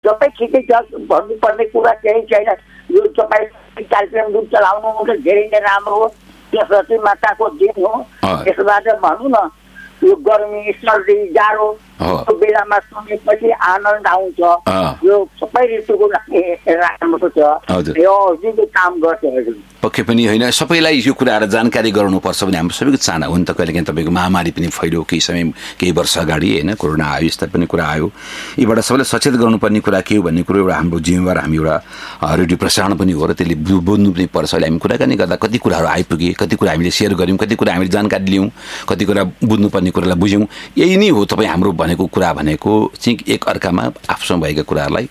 सबै ठिकै छ, भन्नुपर्ने कुरा केही छैन। यो तपाईँ कार्यक्रम जुन चलाउनु धेरै नै राम्रो हो। त्यसपछि माताको दिन हो, त्यसबाट भनौँ न यो गर्मी सर्दी जाडो त्यो बेलामा सुनेपछि आनन्द आउँछ। यो सबै ऋतुको लागि राम्रो छ, यो हजुरले काम गर्छ। पक्कै पनि होइन, सबैलाई यो कुराहरू जानकारी गराउनुपर्छ भने हाम्रो सबैको चाहना हो नि त। कहिलेकाहीँ तपाईँको महामारी पनि फैल्यो केही समय, केही वर्ष अगाडि होइन, कोरोना आयो, यस्ता पनि कुरा आयो। यीबाट सबैलाई सचेत गर्नुपर्ने कुरा के हो भन्ने कुरो एउटा हाम्रो जिम्मेवार, हामी एउटा रेडियो प्रसारण पनि हो र त्यसले बुझ्नु पनि पर्छ। अहिले हामी कुराकानी गर्दा कति कुराहरू आइपुगे, कति कुरा हामीले सेयर गऱ्यौँ, कति कुरा हामीले जानकारी लियौँ, कति कुरा बुझ्नुपर्ने कुरालाई बुझ्यौँ। यही नै हो तपाईँ हाम्रो भनेको कुरा भनेको चाहिँ एक अर्कामा आफूसँग भएका कुराहरूलाई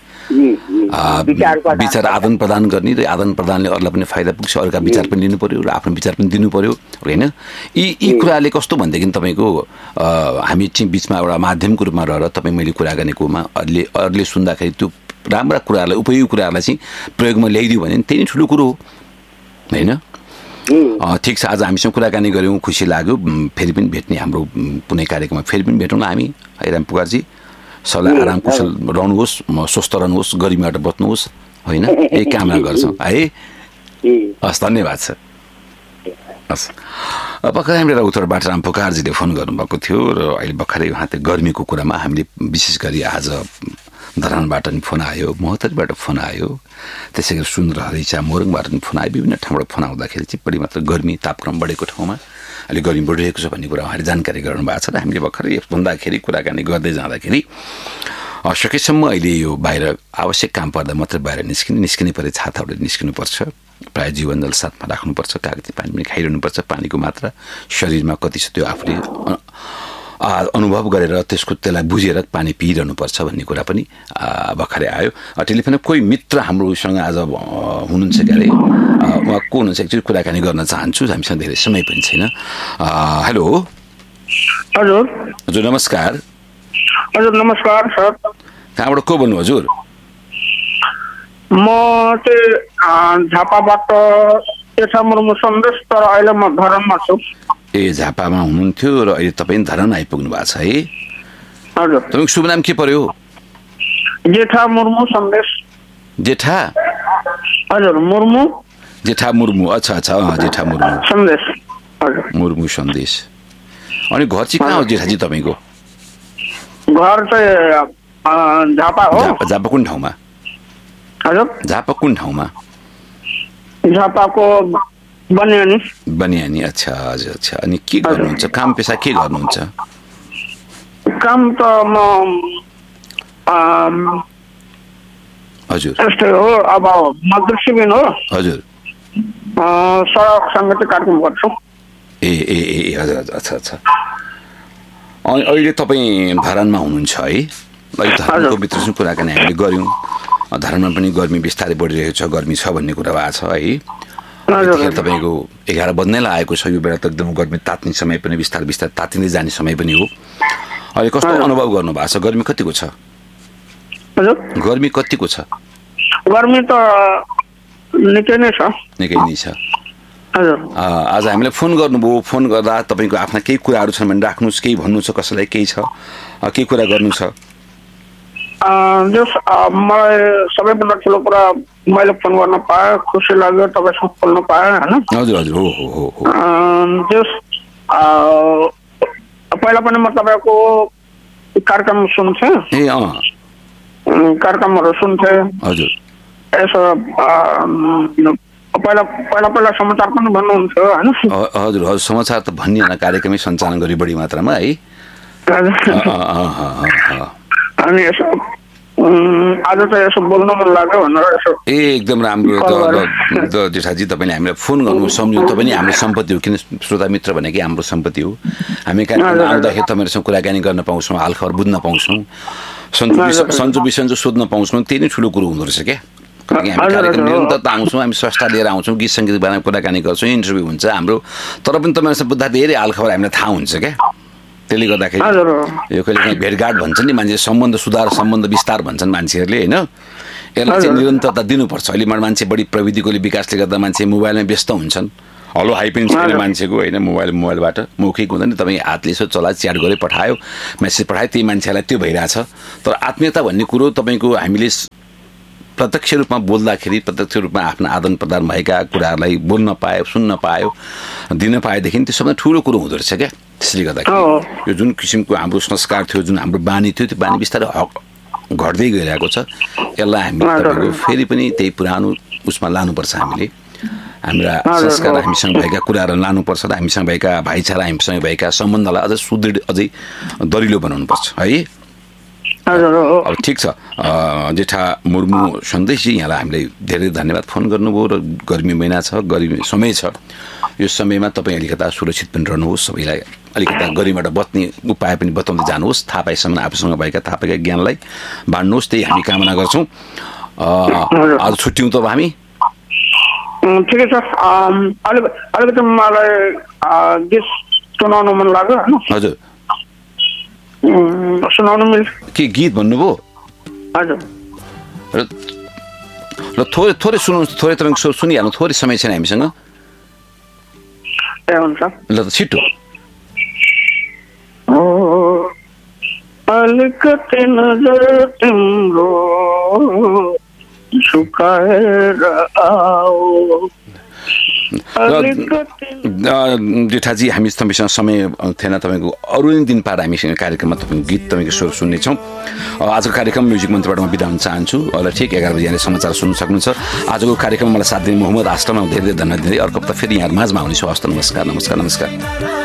विचार आदान प्रदान गर्ने र आदान प्रदानले अरूलाई पनि फाइदा पुग्छ, अरूका विचार पनि लिनु पर्यो र आफ्नो विचार पनि दिनु पर्यो होइन। यी कुराले कस्तो भनेदेखि तपाईँको हामी चाहिँ बिचमा एउटा माध्यमको रूपमा रहेर तपाईँ मैले कुरा गर्नेकोमा अरूले सुन्दाखेरि त्यो राम्रा कुराहरूलाई, उपयोगी कुराहरूलाई चाहिँ प्रयोगमा ल्याइदियो भने त्यही नै ठुलो कुरो हो होइन। ठिक छ, आज हामीसँग कुराकानी गऱ्यौँ, खुसी लाग्यो। फेरि पनि भेट्ने हाम्रो कुनै कार्यक्रममा फेरि पनि भेटौँला हामी है राम पुकारजी। सबलाई आराम कुशल रहनुहोस्, स्वस्थ रहनुहोस्, गर्मीबाट बच्नुहोस् होइन, यही कामना गर्छौँ है। हस्, धन्यवाद छ। हस्, भर्खरै हामीले उत्तरबाट राम पुकारजीले फोन गर्नुभएको थियो र अहिले भर्खरै उहाँ त्यो गर्मीको कुरामा हामीले विशेष गरी आज धरानबाट पनि फोन आयो, महोत्तरीबाट फोन आयो, त्यसै गरी सुन्दरहरिचा मोरङबाट पनि फोन आयो। विभिन्न ठाउँबाट फोन आउँदाखेरि चाहिँ बढी मात्र गर्मी तापक्रम बढेको ठाउँमा अहिले गर्मी बढिरहेको छ भन्ने कुरा उहाँले जानकारी गराउनु भएको छ र हामीले भर्खरै भन्दाखेरि कुराकानी गर्दै जाँदाखेरि सकेसम्म अहिले यो बाहिर आवश्यक काम पर्दा मात्रै बाहिर निस्किनै पर्यो, छाताबाट निस्किनुपर्छ, प्रायः जीवनजल साथमा राख्नुपर्छ, कागती पानी पनि खाइरहनुपर्छ, पानीको मात्रा शरीरमा कति छ त्यो आफूले अनुभव गरेर त्यसलाई बुझेर पानी पिइरहनुपर्छ भन्ने कुरा पनि भर्खरै आयो। टेलिफोनमा कोही मित्र हाम्रोसँग आज हुनुहुन्छ क्यारे, उहाँ को हुनुहुन्छ एक्चुअली कुराकानी गर्न चाहन्छु, हामीसँग धेरै समय पनि छैन। हेलो हजुर। हजुर नमस्कार। हजुर नमस्कार सर। कहाँबाट को बोल्नु हजुर? म चाहिँ झापाबाट पेसा मुर्मु सन्देश, तर अहिले म धरानमा छु। ए, झापामा हुनुहुन्थ्यो र अहिले तपाईँ धरान आइपुग्नु भएको छ है? हजुर। तपाईँको शुभ नाम के पर्यो? जेठा मुर्मु सन्देश। जेठा? हजुर, मुर्मु। जेठा मुर्मु, अच्छा अच्छा, जेठा मुर्मु सन्देश। हजुर, मुर्मु सन्देश। अनि घर चाहिँ कहाँ हो जेठाजी तपाईँको? घर चाहिँ झापा हो। झापा कुन ठाउँमा? हजुर, झापा कुन ठाउँमा? झापाको बनियानी। बनियानी, अच्छा हजुर। अच्छा, अनि के गर्नुहुन्छ, काम पेसा के गर्नुहुन्छ? काम त म हजुर यस्तै हो, अब मध्यसिबिन हो। हजुर। सडक सङ्गीत कार्यक्रम गर्छु। ए हजुर हजुर, अच्छा अच्छा। अनि अहिले तपाईँ धरानमा हुनुहुन्छ है? अहिले धरानको भित्रसँग कुराकानी हामीले गऱ्यौँ, धरानमा पनि गर्मी बिस्तारै बढिरहेको छ, गर्मी छ भन्ने कुरा भएको छ है। तपाईँको 11 बज्नै लागेको छ, यो बेला त एकदम गर्मी तात्ने समय पनि बिस्तारै बिस्तारै तातिँदै जाने समय पनि हो। अहिले कस्तो अनुभव गर्नु भएको छ? गर्मी कतिको छ? गर्मी कतिको छ? गर्मी त निकै नै छ। निकै नै छ। आज हामीलाई फोन गर्नुभयो, फोन गर्दा तपाईँको आफ्ना केही कुराहरू छन् भने राख्नुहोस्, केही भन्नु छ कसैलाई, केही छ केही कुरा गर्नु छ? मलाई सबैभन्दा ठुलो कुरा मैले फोन गर्न पाएँ, खुसी लाग्यो, तपाईँसँग बोल्न पाएँ होइन। हजुर हजुर, हो हो हो। पहिला पनि म तपाईँको कार्यक्रम सुन्थेँ। ए कार्यक्रमहरू सुन्थेँ। हजुर। यसो पहिला समाचार पनि भन्नुहुन्थ्यो होइन? हजुर हजुर, समाचार त भनिएन, कार्यक्रमै सञ्चालन गरी बढी मात्रामा है। अनि यसो आज त यसो बोल्न मन लाग्यो भनेर यसो। एकदम राम्रो जेठाजी, तपाईँले हामीलाई फोन गर्नु सम्झिनु, तपाईँ नै हाम्रो सम्पत्ति हो, किन श्रोता मित्र भनेकै हाम्रो सम्पत्ति हो। हामी कार्यक्रममा आउँदाखेरि तपाईँहरूसँग कुराकानी गर्न पाउँछौँ, हालखबर बुझ्न पाउँछौँ, सन्चो बिसन्चो सोध्न पाउँछौँ, त्यही नै ठुलो कुरो हुँदो रहेछ क्या। हामी कार्यक्रम निरन्तरता आउँछौँ, हामी स्रष्टा लिएर आउँछौँ, गीत सङ्गीत बारेमा कुराकानी गर्छौँ, इन्टरभ्यू हुन्छ हाम्रो, तर पनि तपाईँहरूसँग बुझ्दा धेरै हालखबर हामीलाई थाहा हुन्छ क्या। त्यसले गर्दाखेरि यो कहिले भेटघाट भन्छ नि, मान्छे सम्बन्ध सुधार, सम्बन्ध विस्तार भन्छन् मान्छेहरूले होइन। यसलाई चाहिँ निरन्तरता दिनुपर्छ। अहिले मान्छे बढी प्रविधिको विकासले गर्दा मान्छे मोबाइलमा व्यस्त हुन्छन्, हलो हाई पनि छैन मान्छेको होइन मोबाइलबाट मौखिक हुँदैन तपाईँ हातले यसो चला च्याट गरे पठायो मेसेज पठायो त्यही मान्छेलाई त्यो भइरहेछ तर आत्मीयता भन्ने कुरो तपाईँको हामीले प्रत्यक्ष रूपमा बोल्दाखेरि प्रत्यक्ष रूपमा आफ्ना आदान प्रदान भएका कुराहरूलाई बोल्न पायो सुन्न पायो दिन पाएदेखि त्यो सबभन्दा ठुलो कुरो हुँदो रहेछ क्या त्यसले गर्दाखेरि यो जुन किसिमको हाम्रो संस्कार थियो जुन हाम्रो बानी थियो त्यो बानी बिस्तारै घट्दै गइरहेको छ यसलाई हामी तपाईँको फेरि पनि त्यही पुरानो उसमा लानुपर्छ हामीले हाम्रा संस्कार हामीसँग भएका कुराहरू लानुपर्छ र हामीसँग भएका भाइचारा हामीसँग भएका सम्बन्धलाई अझ सुदृढ अझै दरिलो बनाउनुपर्छ है अब ठिक छ जेठा मुर्मु सन्देशजी यहाँलाई हामीले धेरै धन्यवाद फोन गर्नुभयो र गर्मी महिना छ गर्मी समय छ यो समयमा तपाईँ अलिकता सुरक्षित पनि रहनुहोस् सबैलाई अलिकता गर्मीबाट बच्ने उपाय पनि बताउँदै जानुहोस् थाहा पाएसम्म आफूसँग भएका थाहा पाएका ज्ञानलाई बाँड्नुहोस् त्यही हामी कामना गर्छौँ आज छुट्यौँ त अब हामी ठिकै छ अलिकति मलाई गीत सुनाउनु मन लाग्यो होइन हजुर सुनाउनु मिल्छ के गीत भन्नुभयो हजुर ल थोरै थोरै सुनाउनुहोस् थोरै तरङ्ग सुनिहाल्नु थोरै समय छैन हामीसँग ए हुन्छ ल त छिटो अलिकति नजर तिम्रो झुकाएर आओ जेठाजी हामी तपाईँसँग समय थिएन तपाईँको अरू दिन पाएर हामीसँग कार्यक्रममा तपाईँको गीत तपाईँको स्वर सुन्नेछौँ आजको कार्यक्रम म्युजिक मन्त्रबाट म बिदा हुन चाहन्छु अहिले ठिक 11 बजी यहाँले समाचार सुन्न सक्नुहुन्छ आजको कार्यक्रममा मलाई साथ दिने मोहम्मद आस्टममा धेरै धेरै धन्यवाद दिँदै अर्को हप्ता फेरि यहाँ माझमा आउनेछु हस्त नमस्कार नमस्कार नमस्कार